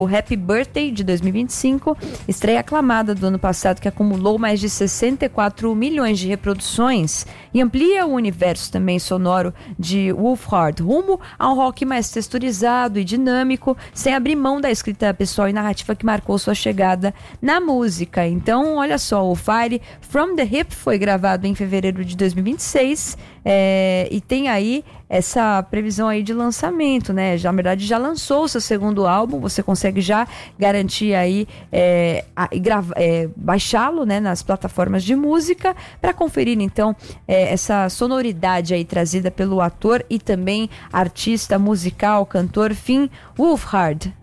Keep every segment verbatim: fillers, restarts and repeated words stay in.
o Happy Birthday de dois mil e vinte e cinco, estreia aclamada do ano passado que acumulou mais de sessenta e quatro milhões de reproduções e amplia o universo também sonoro de Wolfhard rumo a um rock mais texturizado e dinâmico, sem abrir mão da escrita pessoal e narrativa que marcou sua chegada na música. Então, olha só, o Fire From The Hip foi gravado em fevereiro de dois mil e vinte e seis é, e tem aí essa previsão aí de lançamento, né? Já, na verdade, já lançou o seu segundo álbum, você consegue já garantir aí, é, a, grava, é, baixá-lo, né, nas plataformas de música, para conferir, então, é, essa sonoridade aí trazida pelo ator e também artista musical, cantor Finn Wolfhard.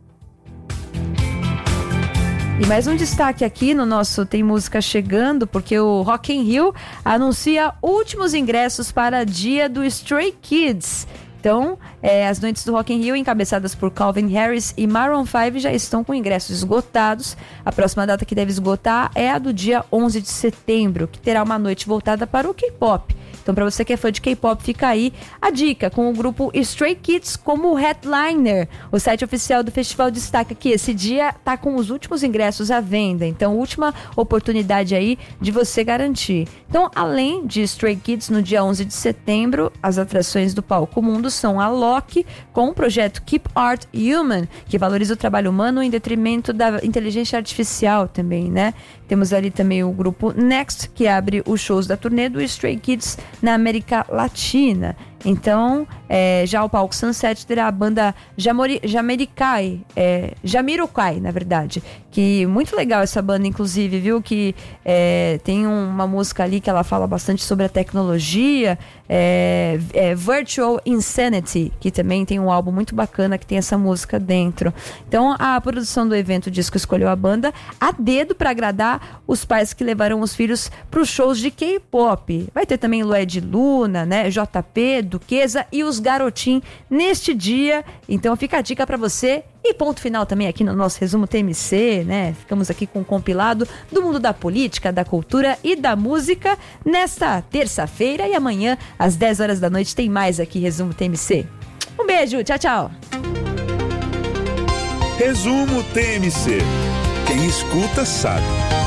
E mais um destaque aqui no nosso Tem Música Chegando, porque o Rock in Rio anuncia últimos ingressos para dia do Stray Kids. Então, é, as noites do Rock in Rio, encabeçadas por Calvin Harris e Maroon cinco, já estão com ingressos esgotados. A próxima data que deve esgotar é a do dia onze de setembro, que terá uma noite voltada para o K-pop. Então, para você que é fã de K-pop, fica aí a dica, com o grupo Stray Kids como headliner. O site oficial do festival destaca que esse dia está com os últimos ingressos à venda. Então, última oportunidade aí de você garantir. Então, além de Stray Kids, no dia onze de setembro, as atrações do Palco Mundo são a Loki, com o projeto Keep Art Human, que valoriza o trabalho humano em detrimento da inteligência artificial também, né? Temos ali também o grupo Next, que abre os shows da turnê do Stray Kids na América Latina. Então, é, já o palco Sunset terá a banda Jamori, Jamerikai, é, Jamiroquai, na verdade, que muito legal essa banda, inclusive, viu, que é, tem uma música ali que ela fala bastante sobre a tecnologia, é, é Virtual Insanity, que também tem um álbum muito bacana que tem essa música dentro. Então, a produção do evento Disco escolheu a banda a dedo para agradar os pais que levaram os filhos para os shows de K-pop. Vai ter também Lued Luna, né, J P, Duquesa e os Garotim neste dia. Então fica a dica para você. E ponto final também aqui no nosso resumo T M C, né? Ficamos aqui com um compilado do mundo da política, da cultura e da música nesta terça-feira. E amanhã, às dez horas da noite, tem mais aqui resumo T M C. Um beijo, tchau, tchau. Resumo T M C. Quem escuta sabe.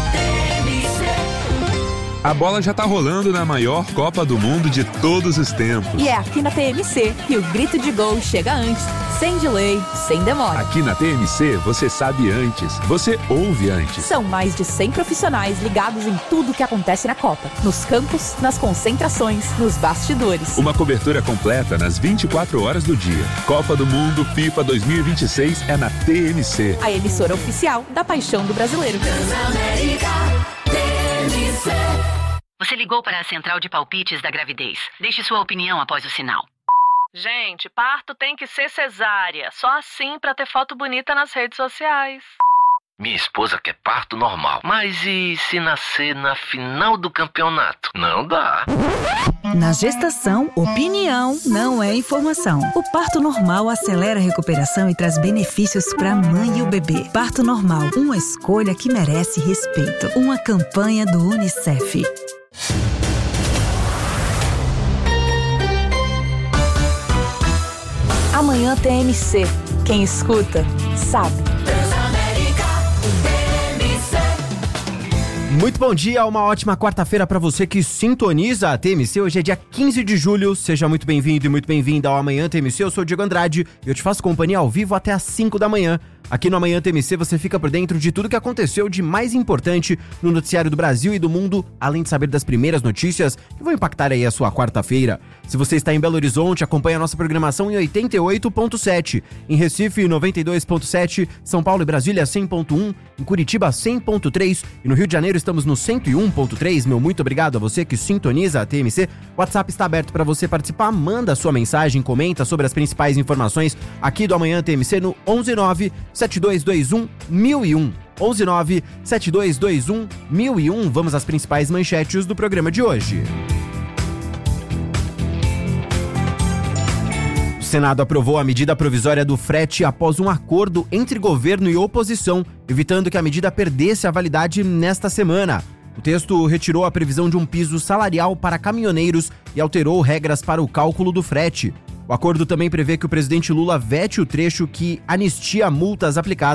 A bola já tá rolando na maior Copa do Mundo de todos os tempos. E é aqui na T M C que o grito de gol chega antes, sem delay, sem demora. Aqui na T M C você sabe antes, você ouve antes. São mais de cem profissionais ligados em tudo que acontece na Copa. Nos campos, nas concentrações, nos bastidores. Uma cobertura completa nas vinte e quatro horas do dia. Copa do Mundo FIFA dois mil e vinte e seis é na T M C. A emissora oficial da paixão do brasileiro. Você ligou para a central de palpites da gravidez. Deixe sua opinião após o sinal. Gente, parto tem que ser cesárea. Só assim pra ter foto bonita nas redes sociais. Minha esposa quer parto normal. Mas e se nascer na final do campeonato? Não dá. Na gestação, opinião não é informação. O parto normal acelera a recuperação e traz benefícios para a mãe e o bebê. Parto normal, uma escolha que merece respeito. Uma campanha do Unicef. Amanhã T M C. Quem escuta, sabe. Muito bom dia, uma ótima quarta-feira para você que sintoniza a T M C. Hoje é dia quinze de julho, seja muito bem-vindo e muito bem-vinda ao Amanhã T M C. Eu sou o Diego Andrade e eu te faço companhia ao vivo até às cinco da manhã. Aqui no Amanhã T M C você fica por dentro de tudo que aconteceu de mais importante no noticiário do Brasil e do mundo, além de saber das primeiras notícias que vão impactar aí a sua quarta-feira. Se você está em Belo Horizonte, acompanhe a nossa programação em oitenta e oito ponto sete, em Recife noventa e dois ponto sete, São Paulo e Brasília cem ponto um, em Curitiba cem ponto três e no Rio de Janeiro estamos no cento e um ponto três. Meu muito obrigado a você que sintoniza a T M C. O WhatsApp está aberto para você participar, manda a sua mensagem, comenta sobre as principais informações aqui do Amanhã T M C no onze nove sete dois dois um mil e um. onze nove sete dois dois um mil e um. Vamos às principais manchetes do programa de hoje. O Senado aprovou a medida provisória do frete após um acordo entre governo e oposição, evitando que a medida perdesse a validade nesta semana. O texto retirou a previsão de um piso salarial para caminhoneiros e alterou regras para o cálculo do frete. O acordo também prevê que o presidente Lula vete o trecho que anistia multas aplicadas